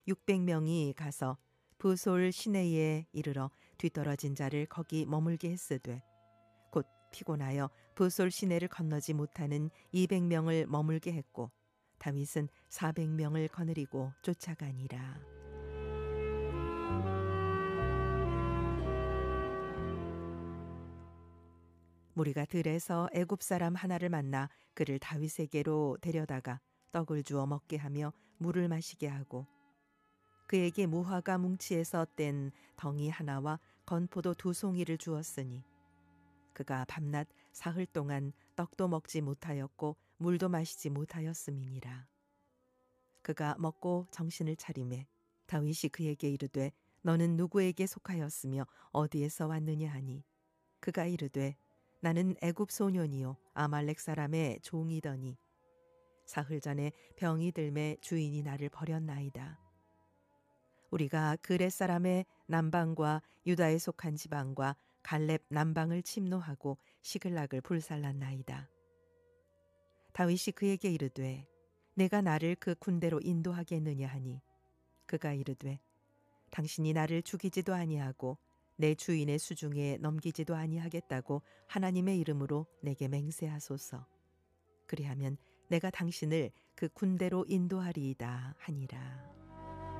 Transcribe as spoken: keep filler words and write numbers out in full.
육백 명이 가서 부솔 시내에 이르러 뒤떨어진 자를 거기 머물게 했으되 곧 피곤하여 부솔 시내를 건너지 못하는 이백 명을 머물게 했고 다윗은 사백 명을 거느리고 쫓아가니라. 무리가 들에서 애굽 사람 하나를 만나 그를 다윗에게로 데려다가 떡을 주어 먹게 하며 물을 마시게 하고 그에게 무화과 뭉치에서 뗀 덩이 하나와 건포도 두 송이를 주었으니 그가 밤낮 사흘 동안 떡도 먹지 못하였고 물도 마시지 못하였음이니라. 그가 먹고 정신을 차리매 다윗이 그에게 이르되 너는 누구에게 속하였으며 어디에서 왔느냐 하니 그가 이르되 나는 애굽 소년이요 아말렉 사람의 종이더니 사흘 전에 병이 들매 주인이 나를 버렸나이다. 우리가 그렛 사람의 남방과 유다에 속한 지방과 갈렙 남방을 침노하고 시글락을 불살랐나이다. 다윗이 그에게 이르되 내가 나를 그 군대로 인도하겠느냐 하니 그가 이르되 당신이 나를 죽이지도 아니하고 내 주인의 수중에 넘기지도 아니하겠다고 하나님의 이름으로 내게 맹세하소서. 그리하면 내가 당신을 그 군대로 인도하리이다 하니라.